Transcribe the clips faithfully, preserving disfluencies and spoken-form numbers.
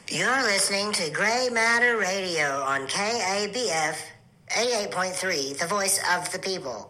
You're listening to Gray Matter Radio on K A B F eighty-eight point three, the voice of the people.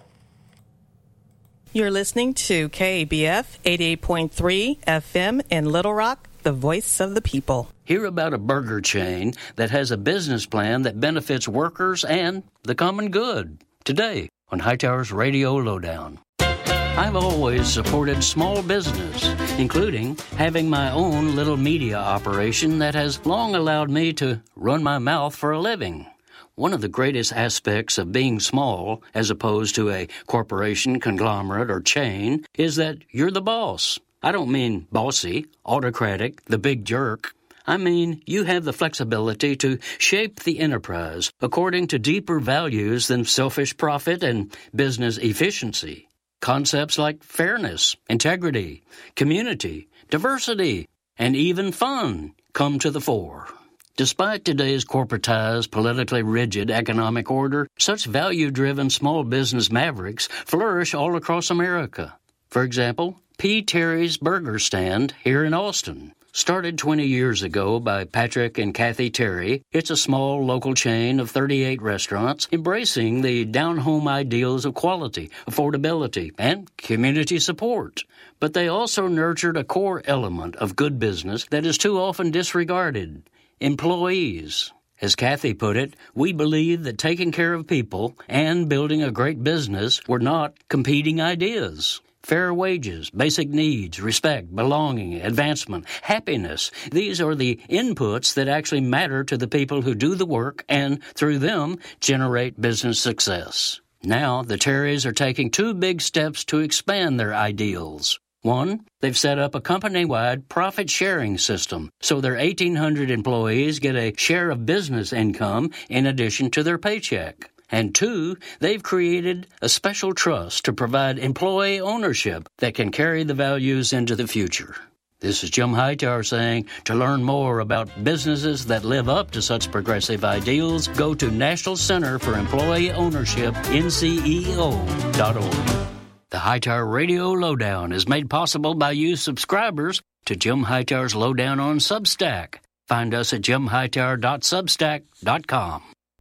You're listening to K A B F eighty-eight point three F M in Little Rock, the voice of the people. Hear about a burger chain that has a business plan that benefits workers and the common good. Today on Hightower's Radio Lowdown. I've always supported small business, including having my own little media operation that has long allowed me to run my mouth for a living. One of the greatest aspects of being small, as opposed to a corporation, conglomerate, or chain, is that you're the boss. I don't mean bossy, autocratic, the big jerk. I mean you have the flexibility to shape the enterprise according to deeper values than selfish profit and business efficiency. Concepts like fairness, integrity, community, diversity, and even fun come to the fore. Despite today's corporatized, politically rigid economic order, such value-driven small business mavericks flourish all across America. For example, P. Terry's Burger Stand here in Austin. Started twenty years ago by Patrick and Kathy Terry, it's a small local chain of thirty-eight restaurants embracing the down-home ideals of quality, affordability, and community support. But they also nurtured a core element of good business that is too often disregarded: employees. As Kathy put it, we believe that taking care of people and building a great business were not competing ideas. Fair wages, basic needs, respect, belonging, advancement, happiness. These are the inputs that actually matter to the people who do the work and, through them, generate business success. Now, the Terrys are taking two big steps to expand their ideals. One, they've set up a company-wide profit-sharing system, so their eighteen hundred employees get a share of business income in addition to their paycheck. And two, they've created a special trust to provide employee ownership that can carry the values into the future. This is Jim Hightower saying, to learn more about businesses that live up to such progressive ideals, go to National Center for Employee Ownership, N C E O dot org. The Hightower Radio Lowdown is made possible by you subscribers to Jim Hightower's Lowdown on Substack. Find us at jim hightower dot substack dot com.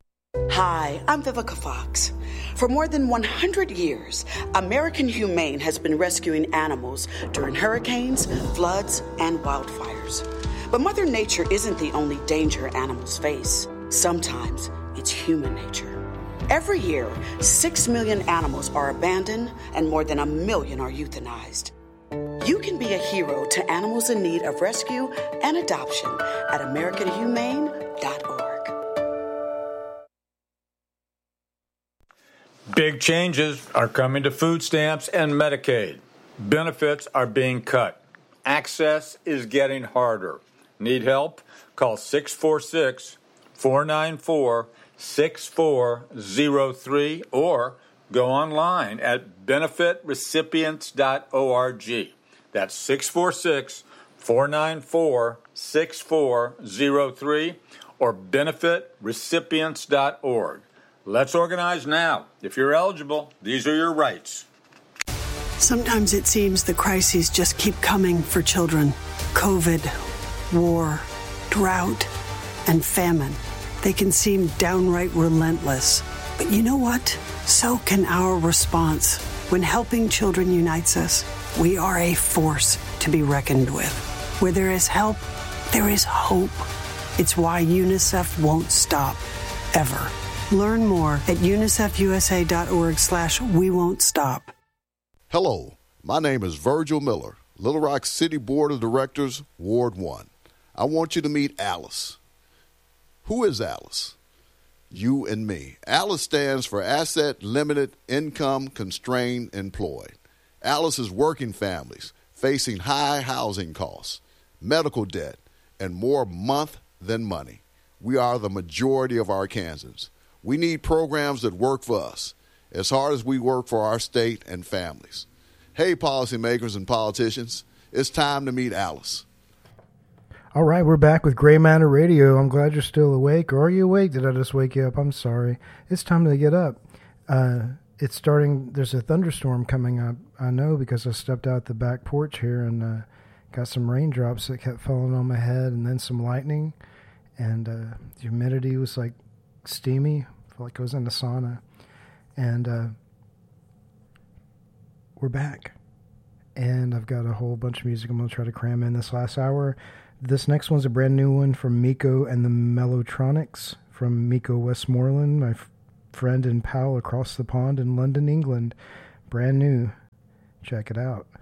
Hi, I'm Vivica Fox. For more than one hundred years, American Humane has been rescuing animals during hurricanes, floods, and wildfires. But Mother Nature isn't the only danger animals face. Sometimes it's human nature. Every year, six million animals are abandoned and more than a million are euthanized. You can be a hero to animals in need of rescue and adoption at american humane dot org. Big changes are coming to food stamps and Medicaid. Benefits are being cut. Access is getting harder. Need help? Call six four six, four nine four, six four zero three or go online at benefit recipients dot org. That's six four six, four nine four, six four zero three or benefit recipients dot org. Let's organize now. If you're eligible, these are your rights. Sometimes it seems the crises just keep coming for children. COVID, war, drought, and famine. They can seem downright relentless. But you know what? So can our response. When helping children unites us, we are a force to be reckoned with. Where there is help, there is hope. It's why UNICEF won't stop, ever. Learn more at unicef u s a dot org slash we won't stop. Hello, my name is Virgil Miller, Little Rock City Board of Directors, Ward one. I want you to meet Alice. Who is Alice? You and me. Alice stands for Asset Limited Income Constrained Employed. Alice is working families facing high housing costs, medical debt, and more month than money. We are the majority of Arkansans. We need programs that work for us, as hard as we work for our state and families. Hey, policymakers and politicians, it's time to meet Alice. All right, we're back with Gray Matter Radio. I'm glad you're still awake. Or are you awake? Did I just wake you up? I'm sorry. It's time to get up. Uh, it's starting. There's a thunderstorm coming up. I know because I stepped out the back porch here and uh, got some raindrops that kept falling on my head, and then some lightning, and uh, the humidity was like steamy. I felt like I was in a sauna. And uh, we're back. And I've got a whole bunch of music I'm going to try to cram in this last hour. This next one's a brand new one from Miko and the Mellotronics, from Miko Westmoreland, my f- friend and pal across the pond in London, England. Brand new. Check it out.